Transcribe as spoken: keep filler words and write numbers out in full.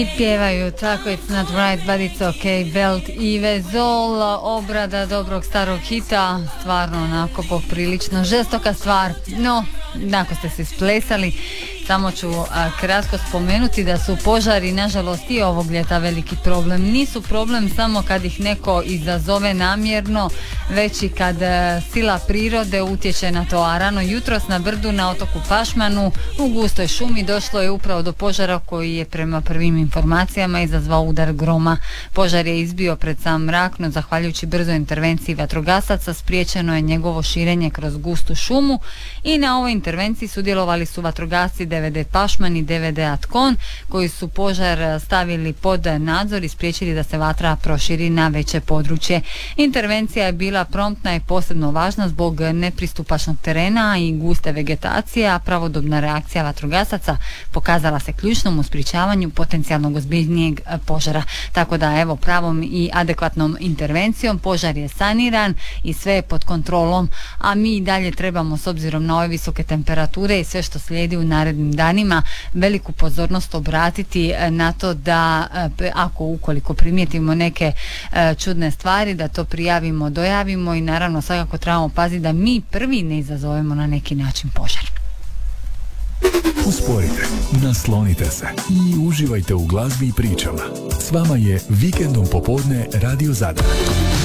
I pjevaju tako It's not right but it's okay, Belt i Vezol, obrada dobrog starog hita, stvarno onako poprilično žestoka stvar, no ako ste se isplesali, samo ću a, kratko spomenuti da su požari nažalost i ovog ljeta veliki problem. Nisu problem samo kad ih neko izazove namjerno, već i kad a, sila prirode utječe na to. A rano jutros na brdu na otoku Pašmanu u gustoj šumi došlo je upravo do požara koji je prema prvim informacijama izazvao udar groma. Požar je izbio pred sam mrak, no zahvaljujući brzoj intervenciji vatrogasaca spriječeno je njegovo širenje kroz gustu šumu i na ovoj intervenciji sudjelovali su vatrogasci D V D Pašman i D V D Atkon koji su požar stavili pod nadzor i spriječili da se vatra proširi na veće područje. Intervencija je bila promptna i posebno važna zbog nepristupačnog terena i guste vegetacije, a pravodobna reakcija vatrogasaca pokazala se ključnom u sprječavanju potencijalnog ozbiljnijeg požara. Tako da evo pravom i adekvatnom intervencijom požar je saniran i sve je pod kontrolom, a mi i dalje trebamo s obzirom na ove visoke temperature i sve što slijedi u narednim danima veliku pozornost obratiti na to da ako ukoliko primijetimo neke čudne stvari da to prijavimo, dojavimo i naravno svakako trebamo paziti da mi prvi ne izazovemo na neki način požar. Usporite, naslonite se i uživajte u glazbi i pričama. S vama je Vikendom popodne Radio Zadar.